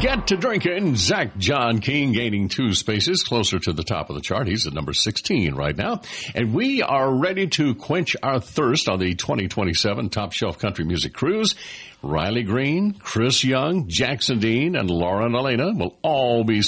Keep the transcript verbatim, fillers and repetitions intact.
Get to drinking. Zach John King gaining two spaces closer to the top of the chart. He's at number sixteen right now. And we are ready to quench our thirst on the twenty twenty-seven Top Shelf Country Music Cruise. Riley Green, Chris Young, Jackson Dean, and Lauren Elena will all be